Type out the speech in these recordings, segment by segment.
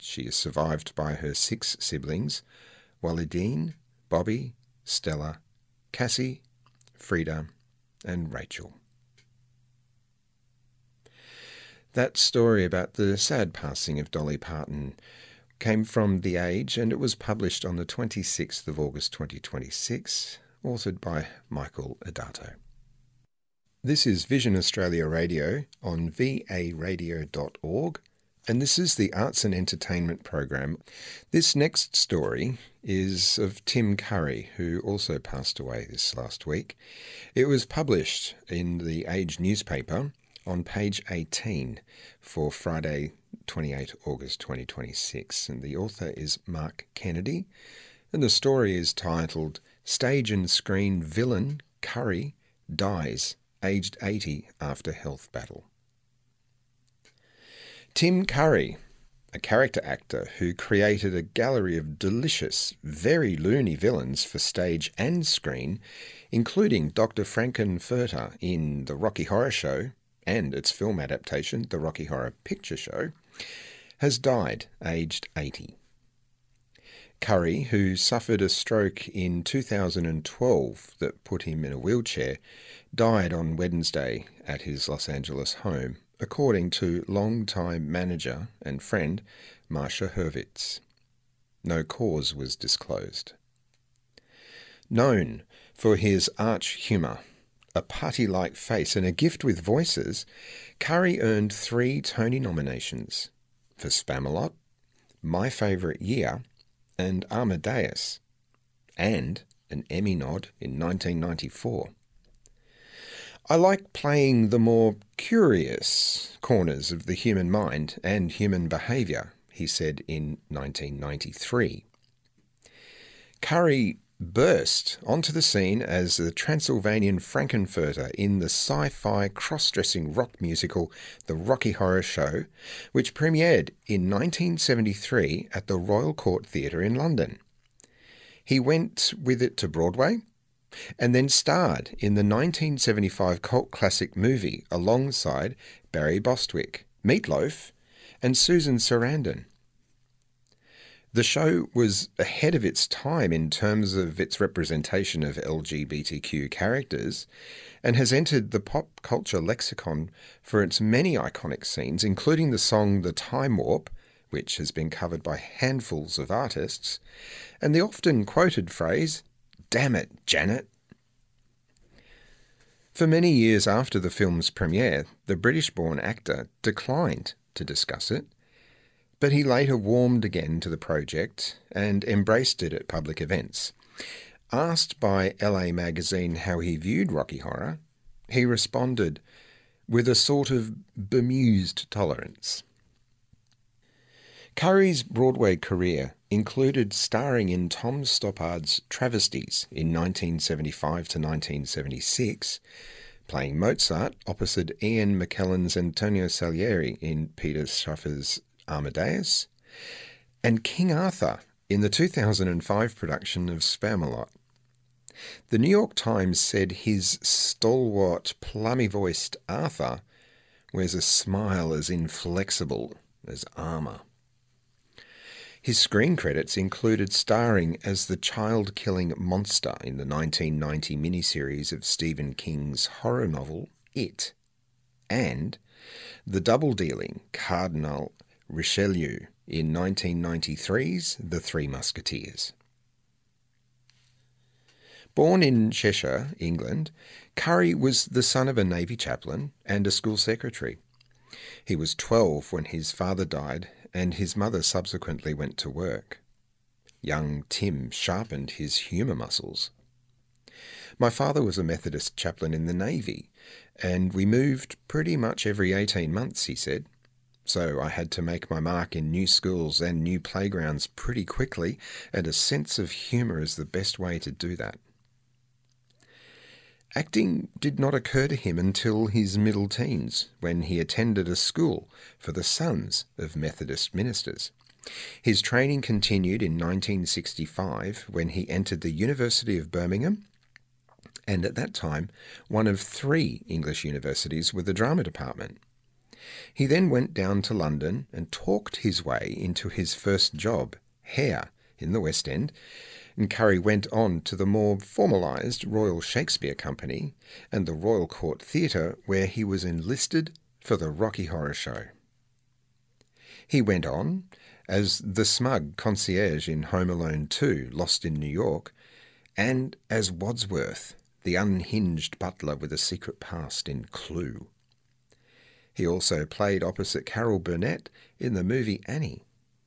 She is survived by her 6 siblings: Walidine, Bobby, Stella, Cassie, Frida, and Rachel. That story about the sad passing of Dolly Parton came from The Age, and it was published on the 26th of August 2026, authored by Michael Adato. This is Vision Australia Radio on varadio.org, and this is the Arts and Entertainment program. This next story is of Tim Curry, who also passed away this last week. It was published in the Age newspaper on page 18 for Friday, 28 August 2026, and the author is Mark Kennedy, and the story is titled Stage and Screen Villain Curry Dies, aged 80 after health battle. Tim Curry, a character actor who created a gallery of delicious, very loony villains for stage and screen, including Dr. Frank-N-Furter in The Rocky Horror Show and its film adaptation, The Rocky Horror Picture Show, has died aged 80. Curry, who suffered a stroke in 2012 that put him in a wheelchair, died on Wednesday at his Los Angeles home, according to longtime manager and friend Marsha Hurwitz. No cause was disclosed. Known for his arch humour, a putty-like face and a gift with voices, Curry earned 3 Tony nominations for Spamalot, My Favourite Year, and Amadeus, and an Emmy nod in 1994. I like playing the more curious corners of the human mind and human behaviour, he said in 1993. Curry burst onto the scene as the Transylvanian Frank-N-Furter in the sci-fi cross-dressing rock musical The Rocky Horror Show, which premiered in 1973 at the Royal Court Theatre in London. He went with it to Broadway and then starred in the 1975 cult classic movie alongside Barry Bostwick, Meatloaf, and Susan Sarandon. The show was ahead of its time in terms of its representation of LGBTQ characters and has entered the pop culture lexicon for its many iconic scenes, including the song The Time Warp, which has been covered by handfuls of artists, and the often quoted phrase, "Damn it, Janet." For many years after the film's premiere, the British-born actor declined to discuss it, but he later warmed again to the project and embraced it at public events. Asked by LA Magazine how he viewed Rocky Horror, he responded with a sort of bemused tolerance. Curry's Broadway career included starring in Tom Stoppard's Travesties in 1975 to 1976, playing Mozart opposite Ian McKellen's Antonio Salieri in Peter Shaffer's Amadeus, and King Arthur in the 2005 production of Spamalot. The New York Times said his stalwart, plummy-voiced Arthur wears a smile as inflexible as armour. His screen credits included starring as the child-killing monster in the 1990 miniseries of Stephen King's horror novel It, and the double-dealing Cardinal Richelieu in 1993's The Three Musketeers. Born in Cheshire, England, Curry was the son of a Navy chaplain and a school secretary. He was 12 when his father died, and his mother subsequently went to work. Young Tim sharpened his humour muscles. My father was a Methodist chaplain in the Navy, and we moved pretty much every 18 months, he said. So I had to make my mark in new schools and new playgrounds pretty quickly, and a sense of humour is the best way to do that. Acting did not occur to him until his middle teens, when he attended a school for the sons of Methodist ministers. His training continued in 1965 when he entered the University of Birmingham, and at that time one of 3 English universities with a drama department. He then went down to London and talked his way into his first job, Hare, in the West End, and Curry went on to the more formalised Royal Shakespeare Company and the Royal Court Theatre, where he was enlisted for the Rocky Horror Show. He went on as the smug concierge in Home Alone 2, Lost in New York, and as Wadsworth, the unhinged butler with a secret past in Clue. He also played opposite Carol Burnett in the movie Annie.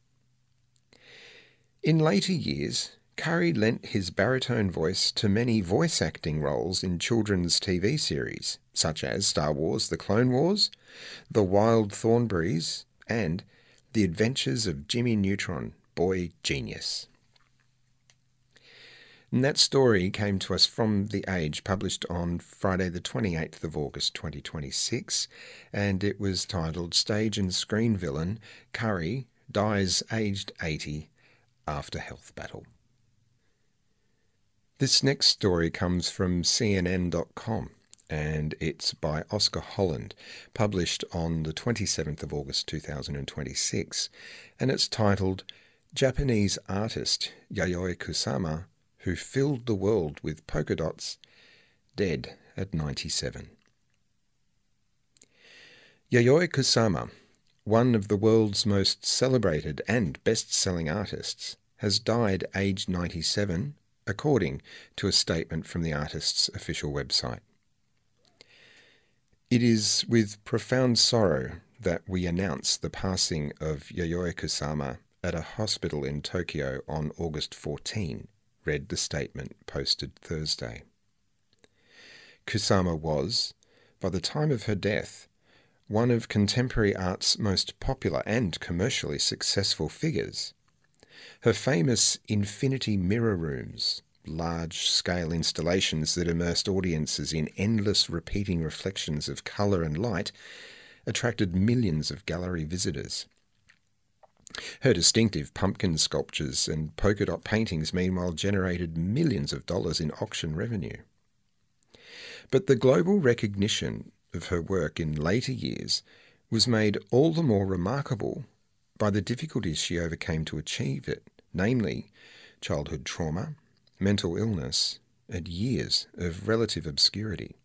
In later years, Curry lent his baritone voice to many voice acting roles in children's TV series, such as Star Wars: The Clone Wars, The Wild Thornberrys, and The Adventures of Jimmy Neutron, Boy Genius. And that story came to us from The Age, published on Friday the 28th of August 2026, and it was titled Stage and Screen Villain, Curry Dies Aged 80 After Health Battle. This next story comes from CNN.com, and it's by Oscar Holland, published on the 27th of August 2026, and it's titled Japanese Artist Yayoi Kusama, who filled the world with polka dots, dead at 97. Yayoi Kusama, one of the world's most celebrated and best-selling artists, has died aged 97, according to a statement from the artist's official website. It is with profound sorrow that we announce the passing of Yayoi Kusama at a hospital in Tokyo on August 14, read the statement posted Thursday. Kusama was, by the time of her death, one of contemporary art's most popular and commercially successful figures. Her famous infinity mirror rooms, large-scale installations that immersed audiences in endless repeating reflections of colour and light, attracted millions of gallery visitors. Her distinctive pumpkin sculptures and polka dot paintings meanwhile generated millions of dollars in auction revenue. But the global recognition of her work in later years was made all the more remarkable by the difficulties she overcame to achieve it, namely childhood trauma, mental illness, and years of relative obscurity.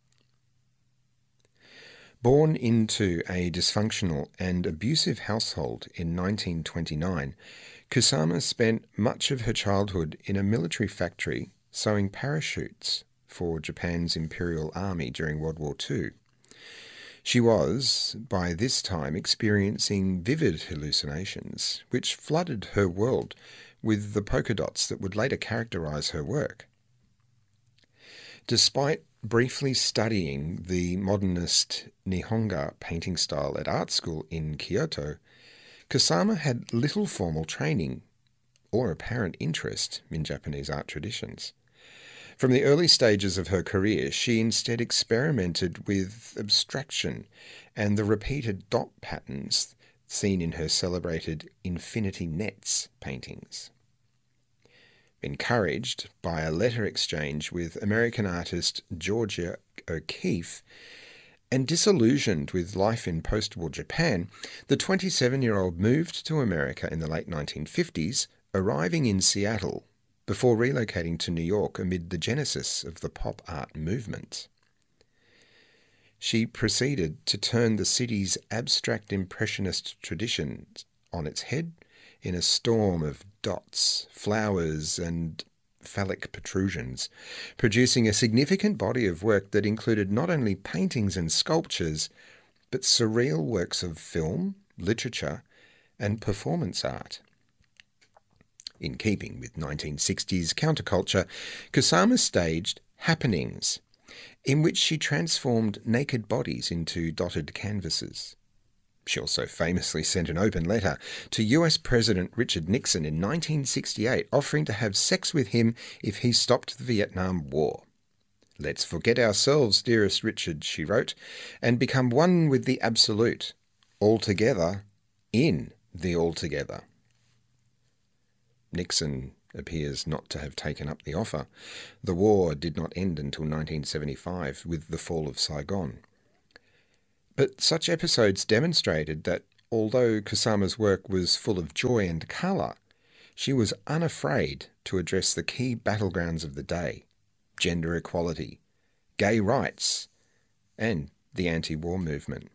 Born into a dysfunctional and abusive household in 1929, Kusama spent much of her childhood in a military factory sewing parachutes for Japan's Imperial Army during World War II. She was, by this time, experiencing vivid hallucinations, which flooded her world with the polka dots that would later characterize her work. Despite briefly studying the modernist Nihonga painting style at art school in Kyoto, Kusama had little formal training or apparent interest in Japanese art traditions. From the early stages of her career, she instead experimented with abstraction and the repeated dot patterns seen in her celebrated Infinity Nets paintings. Encouraged by a letter exchange with American artist Georgia O'Keeffe, and disillusioned with life in post-war Japan, the 27-year-old moved to America in the late 1950s, arriving in Seattle before relocating to New York amid the genesis of the pop art movement. She proceeded to turn the city's abstract impressionist tradition on its head in a storm of dots, flowers, and phallic protrusions, producing a significant body of work that included not only paintings and sculptures, but surreal works of film, literature, and performance art. In keeping with 1960s counterculture, Kusama staged happenings, in which she transformed naked bodies into dotted canvases. She also famously sent an open letter to US President Richard Nixon in 1968, offering to have sex with him if he stopped the Vietnam War. "Let's forget ourselves, dearest Richard," she wrote, "and become one with the absolute, altogether in the altogether." Nixon appears not to have taken up the offer. The war did not end until 1975 with the fall of Saigon. But such episodes demonstrated that although Kusama's work was full of joy and colour, she was unafraid to address the key battlegrounds of the day: gender equality, gay rights, and the anti-war movement.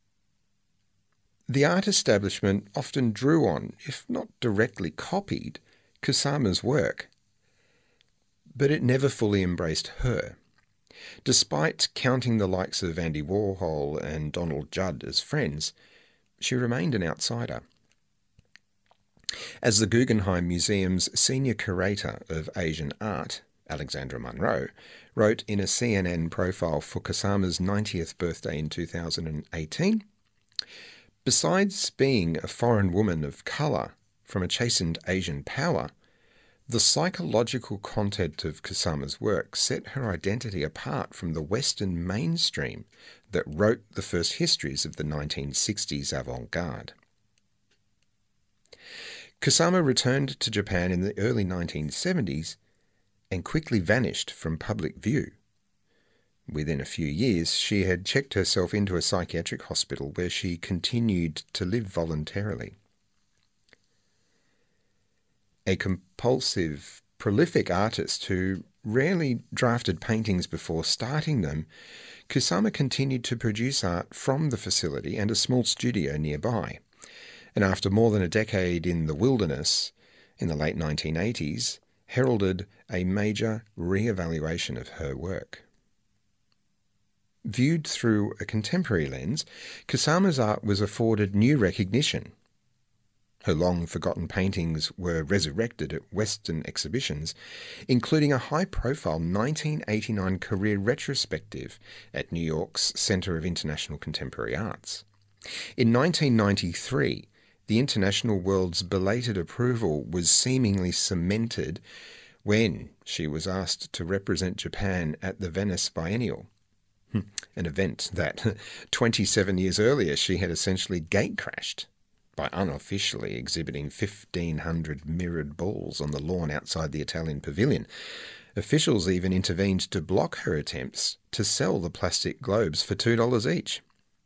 The art establishment often drew on, if not directly copied, Kusama's work, but it never fully embraced her. Despite counting the likes of Andy Warhol and Donald Judd as friends, she remained an outsider. As the Guggenheim Museum's senior curator of Asian art, Alexandra Munro, wrote in a CNN profile for Kusama's 90th birthday in 2018, besides being a foreign woman of colour from a chastened Asian power, the psychological content of Kusama's work set her identity apart from the Western mainstream that wrote the first histories of the 1960s avant-garde. Kusama returned to Japan in the early 1970s and quickly vanished from public view. Within a few years, she had checked herself into a psychiatric hospital where she continued to live voluntarily. A compulsive, prolific artist who rarely drafted paintings before starting them, Kusama continued to produce art from the facility and a small studio nearby. And after more than a decade in the wilderness, in the late 1980s, heralded a major re-evaluation of her work. Viewed through a contemporary lens, Kusama's art was afforded new recognition. Her long-forgotten paintings were resurrected at Western exhibitions, including a high-profile 1989 career retrospective at New York's Center of International Contemporary Arts. In 1993, the international world's belated approval was seemingly cemented when she was asked to represent Japan at the Venice Biennial, an event that 27 years earlier she had essentially gatecrashed by unofficially exhibiting 1,500 mirrored balls on the lawn outside the Italian pavilion. Officials even intervened to block her attempts to sell the plastic globes for $2 each.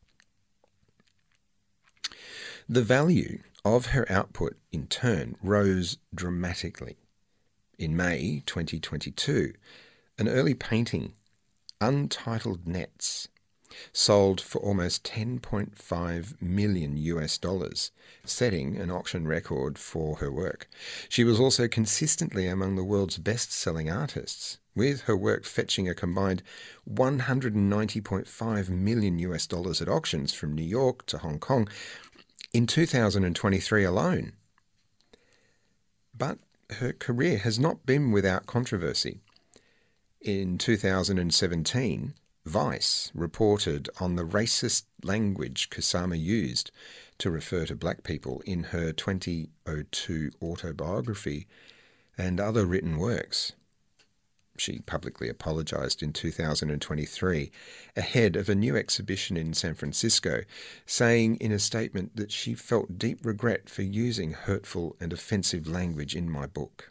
The value of her output, in turn, rose dramatically. In May 2022, an early painting, Untitled Nets, sold for almost $10.5 million, setting an auction record for her work. She was also consistently among the world's best-selling artists, with her work fetching a combined $190.5 million at auctions from New York to Hong Kong in 2023 alone. But her career has not been without controversy. In 2017, Vice reported on the racist language Kusama used to refer to black people in her 2002 autobiography and other written works. She publicly apologized in 2023 ahead of a new exhibition in San Francisco, saying in a statement that she felt deep regret for using hurtful and offensive language in my book.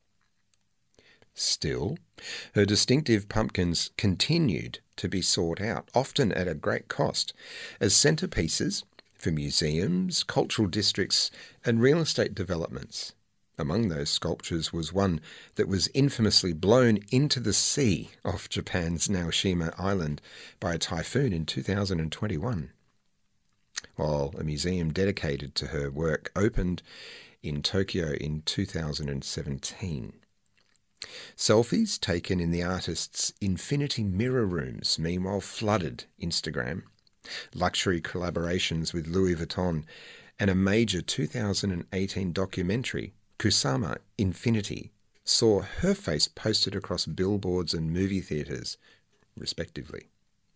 Still, her distinctive pumpkins continued to be sought out, often at a great cost, as centerpieces for museums, cultural districts, and real estate developments. Among those sculptures was one that was infamously blown into the sea off Japan's Naoshima Island by a typhoon in 2021, while a museum dedicated to her work opened in Tokyo in 2017. Selfies taken in the artist's infinity mirror rooms meanwhile flooded Instagram. Luxury collaborations with Louis Vuitton and a major 2018 documentary, Kusama Infinity, saw her face posted across billboards and movie theatres, respectively.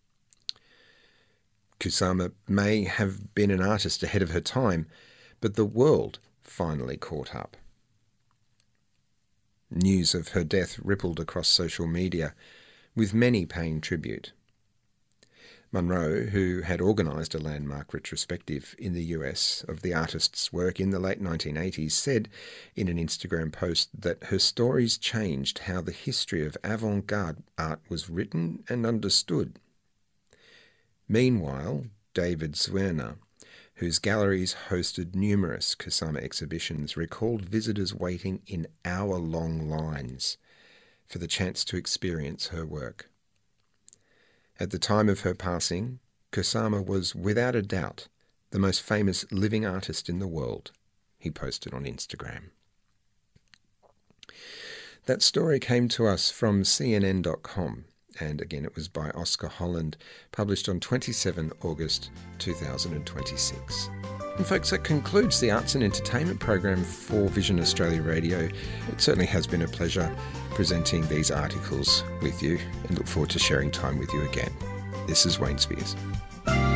Kusama may have been an artist ahead of her time, but the world finally caught up. News of her death rippled across social media, with many paying tribute. Munro, who had organised a landmark retrospective in the US of the artist's work in the late 1980s, said in an Instagram post that her stories changed how the history of avant-garde art was written and understood. Meanwhile, David Zwirner, whose galleries hosted numerous Kusama exhibitions, recalled visitors waiting in hour-long lines for the chance to experience her work. At the time of her passing, Kusama was without a doubt the most famous living artist in the world, he posted on Instagram. That story came to us from CNN.com, and again it was by Oscar Holland, published on 27 August 2026. And folks, that concludes the Arts and Entertainment program for Vision Australia Radio. It certainly has been a pleasure presenting these articles with you, and look forward to sharing time with you again. This is Wayne Spears.